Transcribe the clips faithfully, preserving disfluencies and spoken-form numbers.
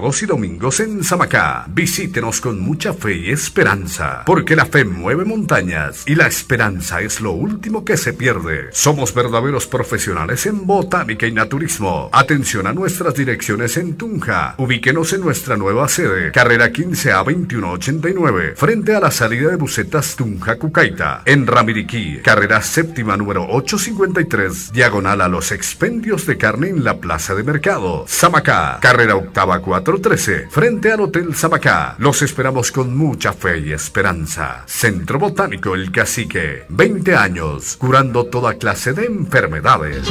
sábados y domingos en Samacá. Visítenos con mucha fe y esperanza, porque la fe mueve montañas y la esperanza es lo último que se pierde. Somos verdaderos profesionales en botánica y naturismo. Atención a nuestras direcciones en Tunja. Ubíquenos en nuestra nueva sede, carrera quince A veintiuno ochenta y nueve, frente a la salida de busetas Tunja Cucaita. En Ramiriquí, carrera séptima número ochocientos cincuenta y tres, diagonal a los expendios de carne en la plaza de mercado. Samacá, carrera octava cuatrocientos trece, frente al Hotel Samacá. Los esperamos con mucha fe y esperanza. Centro Botánico El Cacique, veinte años, curando toda clase de enfermedades.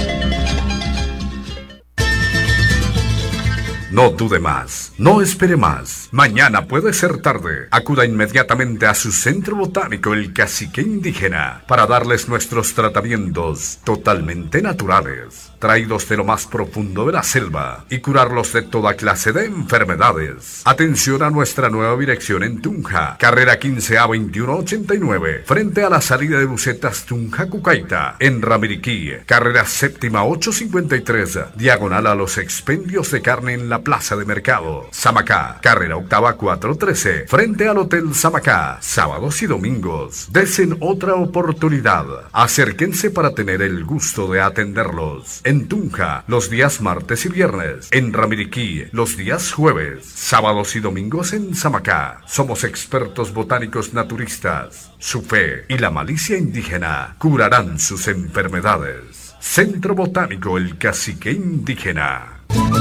No dude más, no espere más. Mañana puede ser tarde. Acuda inmediatamente a su Centro Botánico El Cacique Indígena para darles nuestros tratamientos totalmente naturales, traídos de lo más profundo de la selva, y curarlos de toda clase de enfermedades. Atención a nuestra nueva dirección en Tunja, carrera quince A veintiuno ochenta y nueve, frente a la salida de busetas Tunja Cucaita. En Ramiriquí, carrera séptima ochocientos cincuenta y tres, diagonal a los expendios de carne en la plaza de mercado. Samacá, carrera octava cuatrocientos trece, frente al Hotel Samacá. Sábados y domingos. Desen otra oportunidad. Acérquense para tener el gusto de atenderlos. En Tunja, los días martes y viernes. En Ramiriquí, los días jueves. Sábados y domingos en Samacá. Somos expertos botánicos naturistas. Su fe y la malicia indígena curarán sus enfermedades. Centro Botánico El Cacique Indígena.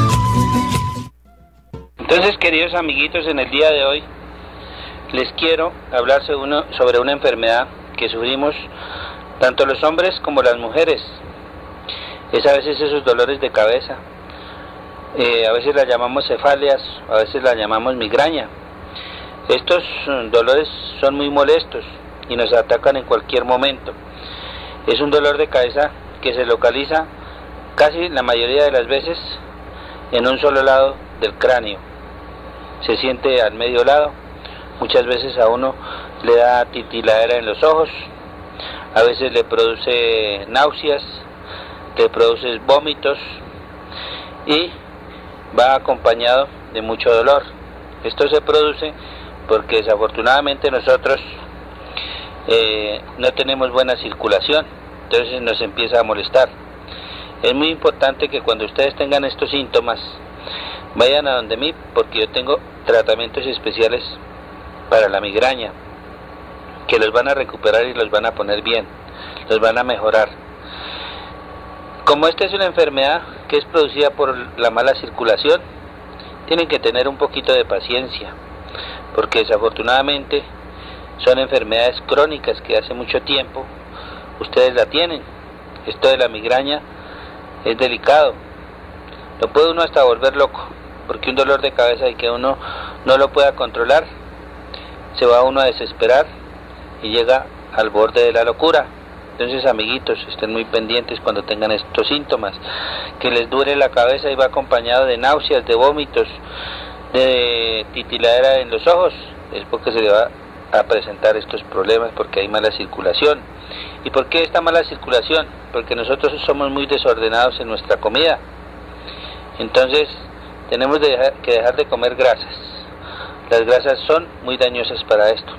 Entonces, queridos amiguitos, en el día de hoy les quiero hablar sobre, uno, sobre una enfermedad que sufrimos tanto los hombres como las mujeres. Es a veces esos dolores de cabeza, eh, a veces las llamamos cefaleas, a veces las llamamos migraña. Estos dolores son muy molestos y nos atacan en cualquier momento. Es un dolor de cabeza que se localiza casi la mayoría de las veces en un solo lado del cráneo. Se siente al medio lado. Muchas veces a uno le da titiladera en los ojos, a veces le produce náuseas, le produce vómitos y va acompañado de mucho dolor. Esto se produce porque desafortunadamente nosotros eh, no tenemos buena circulación, entonces nos empieza a molestar. Es muy importante que cuando ustedes tengan estos síntomas vayan a donde mí, porque yo tengo tratamientos especiales para la migraña que los van a recuperar y los van a poner bien, los van a mejorar. Como esta es una enfermedad que es producida por la mala circulación, tienen que tener un poquito de paciencia, porque desafortunadamente son enfermedades crónicas que hace mucho tiempo ustedes la tienen. Esto de la migraña es delicado, lo puede uno hasta volver loco, porque un dolor de cabeza y que uno no lo pueda controlar, se va uno a desesperar y llega al borde de la locura. Entonces, amiguitos, estén muy pendientes cuando tengan estos síntomas, que les duele la cabeza y va acompañado de náuseas, de vómitos, de titiladera en los ojos, es porque se le va a presentar estos problemas, porque hay mala circulación. ¿Y por qué esta mala circulación? Porque nosotros somos muy desordenados en nuestra comida. Entonces tenemos de dejar, que dejar de comer grasas. Las grasas son muy dañosas para esto.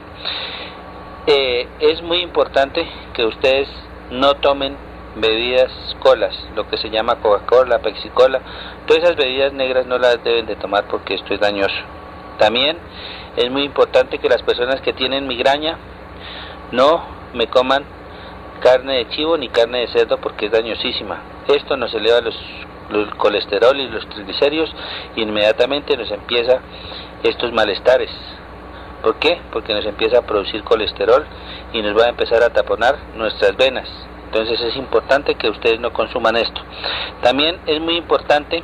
Eh, es muy importante que ustedes no tomen bebidas colas, lo que se llama Coca-Cola, Pepsi-Cola. Todas esas bebidas negras no las deben de tomar porque esto es dañoso. También es muy importante que las personas que tienen migraña no me coman carne de chivo ni carne de cerdo porque es dañosísima. Esto nos eleva los, los colesterol y los triglicéridos y inmediatamente nos empieza estos malestares. ¿Por qué? Porque nos empieza a producir colesterol y nos va a empezar a taponar nuestras venas. Entonces es importante que ustedes no consuman esto. También es muy importante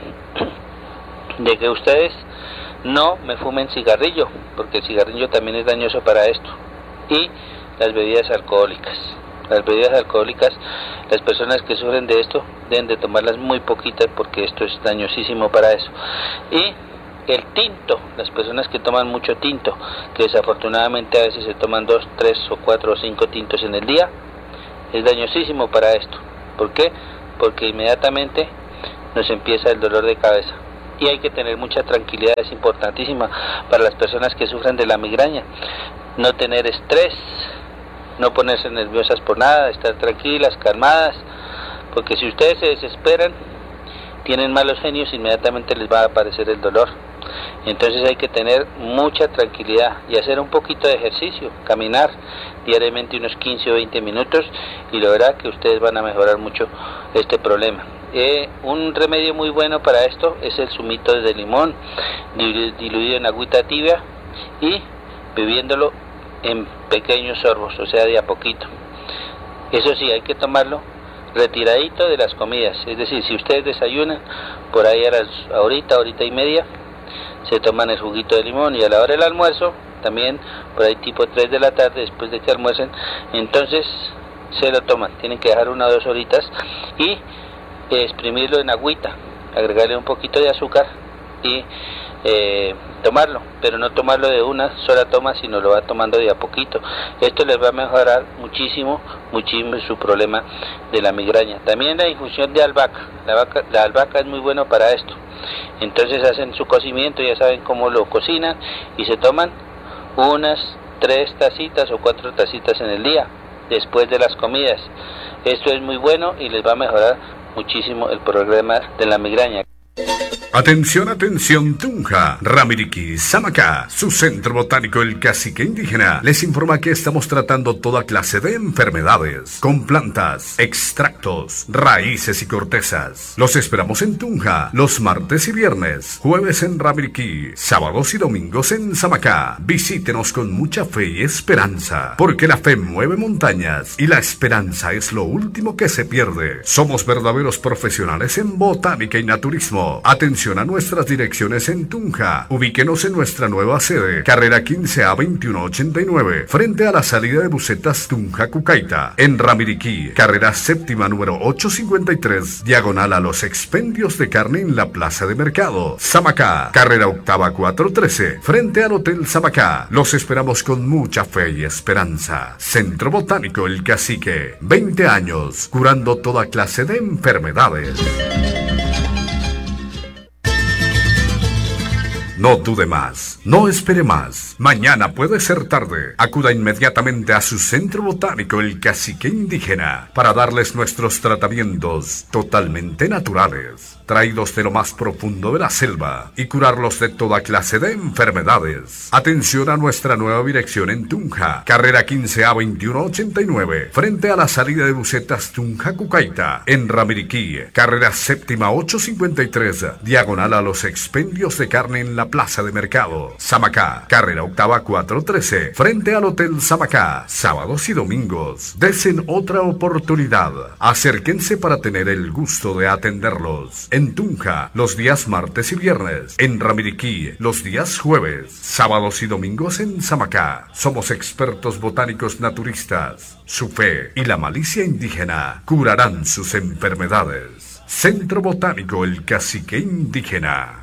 de que ustedes no me fumen cigarrillo, porque el cigarrillo también es dañoso para esto. Y las bebidas alcohólicas. Las bebidas alcohólicas, las personas que sufren de esto deben de tomarlas muy poquitas porque esto es dañosísimo para eso. Y el tinto, las personas que toman mucho tinto, que desafortunadamente a veces se toman dos, tres o cuatro o cinco tintos en el día, es dañosísimo para esto. ¿Por qué? Porque inmediatamente nos empieza el dolor de cabeza. y hay que tener mucha tranquilidad, es importantísima para las personas que sufren de la migraña. No tener estrés, no ponerse nerviosas por nada, estar tranquilas, calmadas, porque si ustedes se desesperan, tienen malos genios, inmediatamente les va a aparecer el dolor. Entonces hay que tener mucha tranquilidad y hacer un poquito de ejercicio, caminar diariamente unos quince o veinte minutos, y lo verá que ustedes van a mejorar mucho este problema. Eh, un remedio muy bueno para esto es el zumito de limón diluido en agüita tibia y bebiéndolo en pequeños sorbos, o sea, de a poquito. Eso sí, hay que tomarlo retiradito de las comidas, es decir, si ustedes desayunan por ahí a las ahorita, ahorita y media, se toman el juguito de limón, y a la hora del almuerzo, también por ahí tipo tres de la tarde, después de que almuercen, entonces se lo toman. Tienen que dejar una o dos horitas y eh, exprimirlo en agüita, agregarle un poquito de azúcar y eh, tomarlo, pero no tomarlo de una sola toma, sino lo va tomando de a poquito. Esto les va a mejorar muchísimo, muchísimo su problema de la migraña. También la infusión de albahaca, la, vaca, la albahaca es muy bueno para esto. Entonces hacen su cocimiento, ya saben cómo lo cocinan, y se toman unas tres tacitas o cuatro tacitas en el día, después de las comidas. Esto es muy bueno y les va a mejorar muchísimo el problema de la migraña. Atención, atención, Tunja, Ramiriquí, Samacá, su centro botánico El Cacique Indígena les informa que estamos tratando toda clase de enfermedades con plantas, extractos, raíces y cortezas. Los esperamos en Tunja los martes y viernes, jueves en Ramiriquí, sábados y domingos en Samacá. Visítenos con mucha fe y esperanza, porque la fe mueve montañas y la esperanza es lo último que se pierde. Somos verdaderos profesionales en botánica y naturismo. Atención a nuestras direcciones en Tunja. Ubíquenos en nuestra nueva sede, carrera quince A veintiuno ochenta y nueve, frente a la salida de busetas Tunja Cucaita. En Ramiriquí, carrera séptima número ochocientos cincuenta y tres, diagonal a los expendios de carne en la plaza de mercado. Samacá, carrera octava cuatrocientos trece, frente al Hotel Samacá. Los esperamos con mucha fe y esperanza. Centro Botánico El Cacique, veinte años, curando toda clase de enfermedades. No dude más, no espere más. Mañana puede ser tarde. Acuda inmediatamente a su centro botánico El Cacique Indígena para darles nuestros tratamientos totalmente naturales, traídos de lo más profundo de la selva, y curarlos de toda clase de enfermedades. Atención a nuestra nueva dirección en Tunja, carrera quince A veintiuno ochenta y nueve, frente a la salida de busetas Tunja Cucaita. En Ramiriquí, carrera séptima ochocientos cincuenta y tres, diagonal a los expendios de carne en la plaza de mercado. Samacá, carrera octava cuatrocientos trece, frente al Hotel Samacá. Sábados y domingos. Desen otra oportunidad. Acérquense para tener el gusto de atenderlos. En Tunja, los días martes y viernes. En Ramiriquí, los días jueves. Sábados y domingos en Samacá. Somos expertos botánicos naturistas. Su fe y la malicia indígena curarán sus enfermedades. Centro Botánico El Cacique Indígena.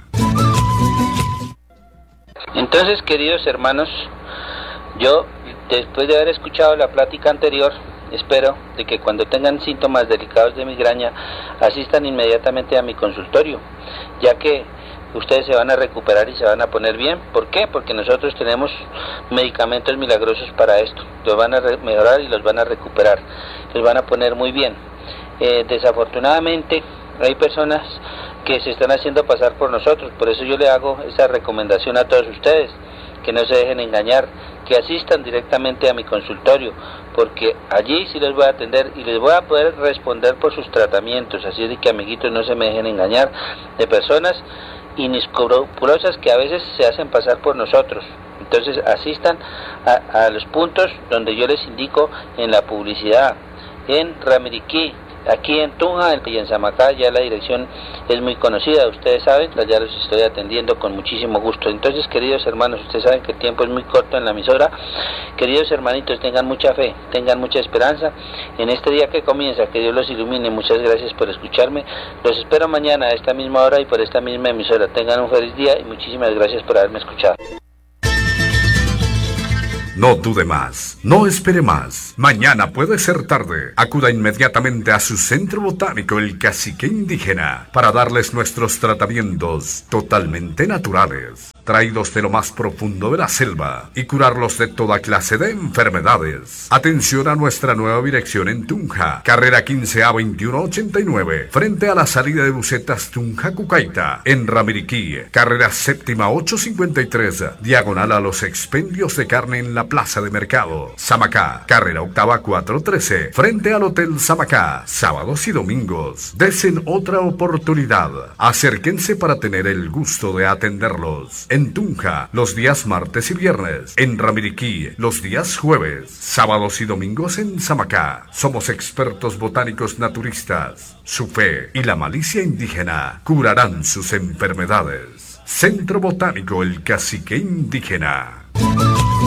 Entonces, queridos hermanos, yo, después de haber escuchado la plática anterior, espero de que cuando tengan síntomas delicados de migraña asistan inmediatamente a mi consultorio, ya que ustedes se van a recuperar y se van a poner bien. ¿Por qué? Porque nosotros tenemos medicamentos milagrosos para esto. Los van a mejorar y los van a recuperar, los van a poner muy bien. Eh, desafortunadamente hay personas que se están haciendo pasar por nosotros, por eso yo le hago esa recomendación a todos ustedes, que no se dejen engañar, que asistan directamente a mi consultorio, porque allí sí les voy a atender y les voy a poder responder por sus tratamientos. Así es que, amiguitos, no se me dejen engañar de personas inescrupulosas que a veces se hacen pasar por nosotros. Entonces asistan a, a los puntos donde yo les indico en la publicidad. En Ramiriquí, aquí en Tunja y en Samacá ya la dirección es muy conocida, ustedes saben, ya los estoy atendiendo con muchísimo gusto. Entonces, queridos hermanos, ustedes saben que el tiempo es muy corto en la emisora. Queridos hermanitos, tengan mucha fe, tengan mucha esperanza en este día que comienza, que Dios los ilumine. Muchas gracias por escucharme, los espero mañana a esta misma hora y por esta misma emisora. Tengan un feliz día y muchísimas gracias por haberme escuchado. No dude más, no espere más. Mañana puede ser tarde. Acuda inmediatamente a su centro botánico El Cacique Indígena para darles nuestros tratamientos totalmente naturales, traídos de lo más profundo de la selva, y curarlos de toda clase de enfermedades. Atención a nuestra nueva dirección en Tunja, carrera quince A veintiuno ochenta y nueve, frente a la salida de Bucetas Tunja Cucaita. En Ramiriquí, carrera séptima ochocientos cincuenta y tres, diagonal a los expendios de carne en la plaza de mercado. Samacá, carrera octava cuatrocientos trece, frente al Hotel Samacá, sábados y domingos. Desen otra oportunidad. Acérquense para tener el gusto de atenderlos. En Tunja, los días martes y viernes. En Ramiriquí, los días jueves. Sábados y domingos en Samacá. Somos expertos botánicos naturistas. Su fe y la malicia indígena curarán sus enfermedades. Centro Botánico El Cacique Indígena.